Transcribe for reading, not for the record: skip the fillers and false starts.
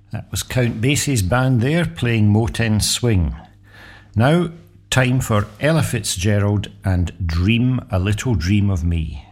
That was Count Basie's band there playing Motown Swing. Now, time for Ella Fitzgerald and Dream a Little Dream of Me.